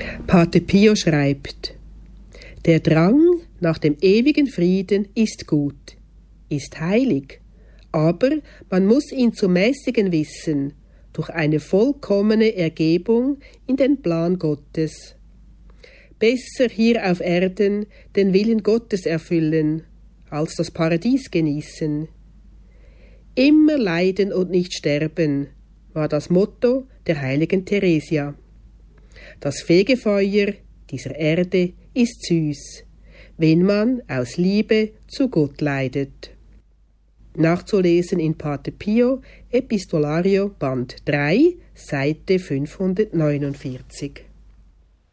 Pater Pio schreibt: Der Drang nach dem ewigen Frieden ist gut, ist heilig, aber man muss ihn zu mäßigen wissen, durch eine vollkommene Ergebung in den Plan Gottes. Besser hier auf Erden den Willen Gottes erfüllen, als das Paradies genießen. Immer leiden und nicht sterben, war das Motto der heiligen Theresia. Das Fegefeuer dieser Erde ist süß, wenn man aus Liebe zu Gott leidet. Nachzulesen in Pater Pio, Epistolario, Band 3, Seite 549.